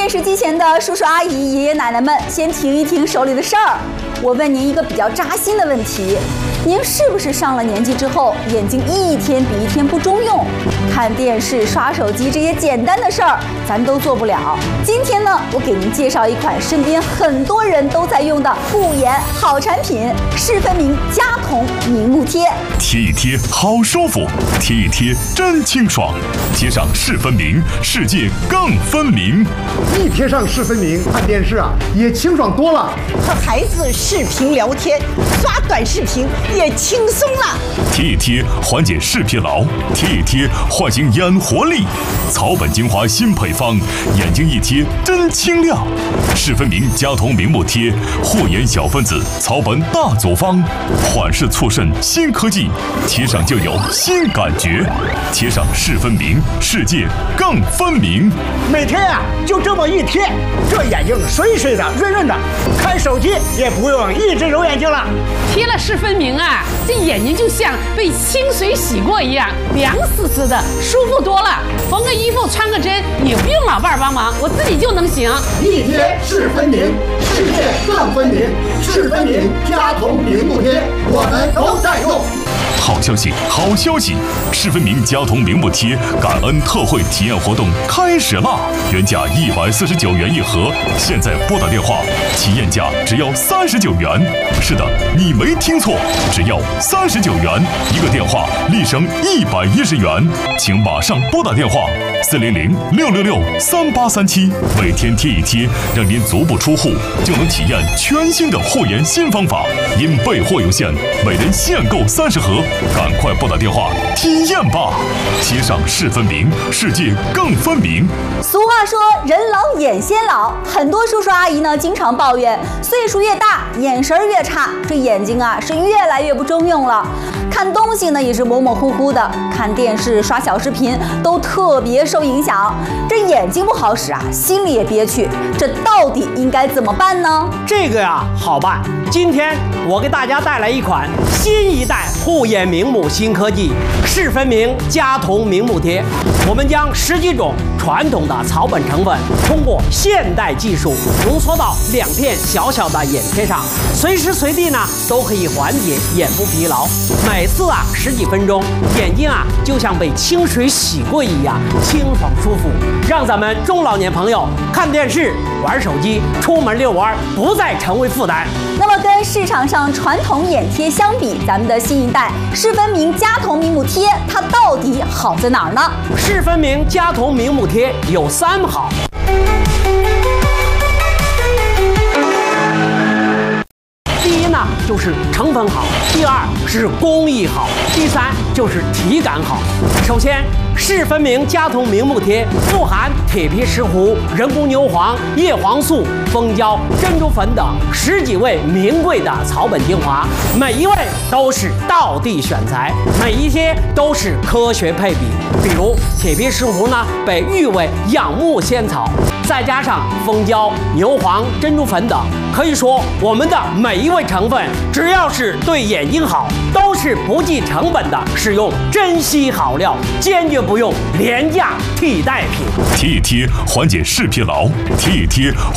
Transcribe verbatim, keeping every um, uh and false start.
电视机前的叔叔阿姨、爷爷奶奶们，先停一停手里的事儿。我问您一个比较扎心的问题：您是不是上了年纪之后，眼睛一天比一天不中用？看电视、刷手机这些简单的事儿，咱都做不了。今天呢，我给您介绍一款身边很多人都在用的护眼好产品——视分明佳瞳明目贴。 贴一贴好舒服，贴一贴真清爽。贴上视分明，世界更分明。 一贴上视分明，看电视啊也清爽多了。 和孩子视频聊天、刷短视频也轻松了。 贴一贴缓解视疲劳，贴一贴唤醒眼活力。草本精华新配方，眼睛一贴真清亮。视分明佳瞳明目贴，护眼小分子草本大组方，缓视促肾新科技，贴上就有新感觉。贴上视分明，世界更分明。 每天呀、啊、就这么一贴，这眼睛水水的、润润的，看手机也不用一直揉眼睛了。 贴了视分明啊，这眼睛就像被清水洗过一样，凉丝丝的，舒服多了。缝个衣服、穿个针也不用老伴儿帮忙，我自己就能行。 一贴视分明，世界更分明。视分明佳瞳明目贴，我们都在用。 好消息，好消息！视分明佳瞳明目贴感恩特惠体验活动开始啦！原价一百四十九元一盒，现在拨打电话，体验价只要三十九元。是的，你没听错，只要三十九元一个电话，立省一百一十元。请马上拨打电话四零零六六六三八三七，每天贴一贴，让您足不出户就能体验全新的护眼新方法。因备货有限，每人限购三十盒。赶快拨打电话体验吧！贴上视分明，世界更分明。 俗话说人老眼先老，很多叔叔阿姨呢经常抱怨，岁数越大眼神越差，这眼睛啊是越来越不中用了。看东西呢也是模模糊糊的，看电视、刷小视频都特别受影响。这眼睛不好使啊，心里也憋屈，这到底应该怎么办呢？ 这个呀好办，今天我给大家带来一款新一代护眼明目新科技——视分明佳瞳明目贴。我们将十几种传统的草本成分，通过现代技术浓缩到两片小小的眼贴上，随时随地呢都可以缓解眼部疲劳。每次啊十几分钟，眼睛啊就像被清水洗过一样清爽舒服，让咱们中老年朋友看电视、玩手机、出门遛弯不再成为负担。 那么跟市场上传统眼贴相比，咱们的新一代视分明佳瞳明目贴，它到底好在哪儿呢？ 视分明佳瞳明目贴有三好。第一呢，就是成分好；第二是工艺好；第三就是体感好。首先，视分明佳瞳明目贴富含铁皮石斛、人工牛黄、叶黄素、蜂胶、珍珠粉等十几味名贵的草本精华，每一味都是道地选材，每一贴都是科学配比。比如铁皮石斛呢，被誉为养目仙草，再加上蜂胶、牛黄、珍珠粉等，可以说我们的每一味成分，只要是对眼睛好，都是不计成本的使用珍稀好料，坚决不用廉价替代品。 贴一贴缓解视疲劳，贴一贴